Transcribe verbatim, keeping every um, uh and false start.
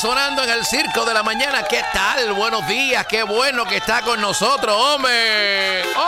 sonando en el Circo de la Mañana. ¿Qué tal? Buenos días, qué bueno que está con nosotros, hombre.